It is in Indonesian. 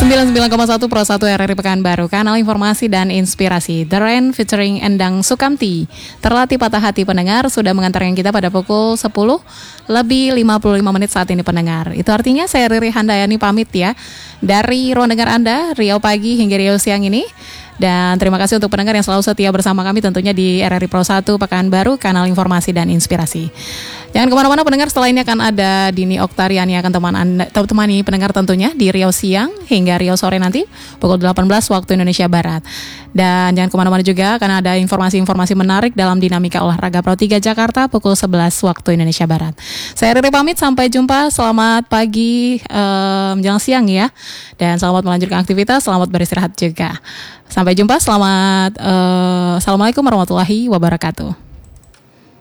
99,1 Pro 1 RRI Pekanbaru, kanal informasi dan inspirasi. The Rain featuring Endang Sukamti. Terlatih patah hati pendengar sudah mengantarkan kita pada pukul 10 lebih 55 menit saat ini pendengar. Itu artinya saya Riri Handayani pamit ya. Dari ruang dengar Anda, Riau pagi hingga Riau siang ini. Dan terima kasih untuk pendengar yang selalu setia bersama kami tentunya di RRI Pro 1 Pekanbaru, kanal informasi dan inspirasi. Jangan kemana-mana pendengar, setelah ini akan ada Dini Oktariani akan temani pendengar tentunya di Riau siang hingga Riau sore nanti pukul 18 waktu Indonesia Barat. Dan jangan kemana-mana juga karena ada informasi-informasi menarik dalam dinamika olahraga Pro 3 Jakarta pukul 11 waktu Indonesia Barat. Saya Riri pamit, sampai jumpa, selamat pagi menjelang siang ya. Dan selamat melanjutkan aktivitas, selamat beristirahat juga. Sampai jumpa, selamat Assalamualaikum warahmatullahi wabarakatuh.